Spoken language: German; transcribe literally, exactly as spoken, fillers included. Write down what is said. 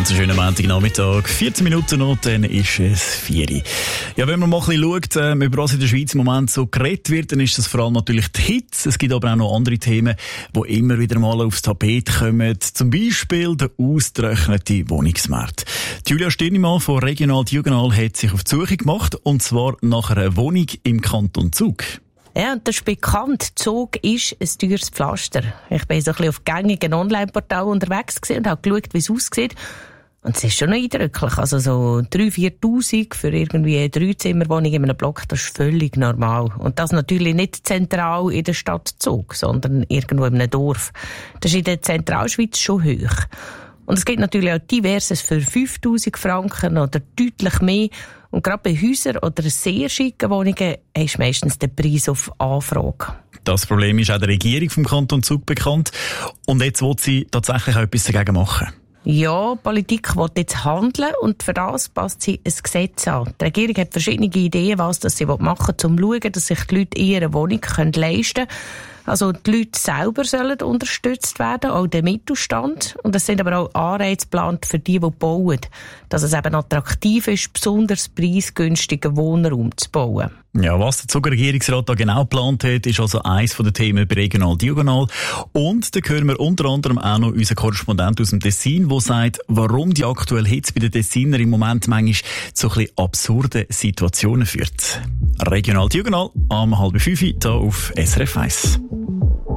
Ganz einen schönen Montagnachmittag. vierzehn Minuten noch, dann ist es vier. Ja, wenn man mal ein bisschen schaut, äh, über was in der Schweiz im Moment so geredet wird, dann ist das vor allem natürlich die Hitze. Es gibt aber auch noch andere Themen, die immer wieder mal aufs Tapet kommen. Zum Beispiel der ausgetrocknete Wohnungsmarkt. Julia Stirnimann von Regional Diagonal hat sich auf die Suche gemacht, und zwar nach einer Wohnung im Kanton Zug. Ja, und das ist bekannt. Zug ist ein teures Pflaster. Ich bin so ein bisschen auf gängigen Online-Portalen unterwegs gewesen und habe geschaut, wie es aussieht. Und es ist schon noch eindrücklich. Also so dreitausend, viertausend für irgendwie eine Dreizimmerwohnung in einem Block, das ist völlig normal. Und das natürlich nicht zentral in der Stadt Zug, sondern irgendwo in einem Dorf. Das ist in der Zentralschweiz schon hoch. Und es gibt natürlich auch diverses für fünftausend Franken oder deutlich mehr. Und gerade bei Häusern oder sehr schicken Wohnungen ist meistens der Preis auf Anfrage. Das Problem ist auch der Regierung vom Kanton Zug bekannt. Und jetzt will sie tatsächlich auch etwas dagegen machen. Ja, die Politik will jetzt handeln und für das passt sie ein Gesetz an. Die Regierung hat verschiedene Ideen, was das sie machen will, um zu schauen, dass sich die Leute ihre Wohnung leisten können. Also die Leute selber sollen unterstützt werden, auch der Mittelstand. Und es sind aber auch Anreize geplant für die, die bauen, dass es eben attraktiv ist, besonders preisgünstigen Wohnraum zu bauen. Ja, was der Zuger Regierungsrat da genau geplant hat, ist also eines der Themen bei Regional Diagonal. Und da hören wir unter anderem auch noch unseren Korrespondent aus dem Tessin, der sagt, warum die aktuelle Hitze bei den Tessiner im Moment manchmal zu ein bisschen absurden Situationen führt. Regional Diagonal am halb fünf hier auf S R F eins.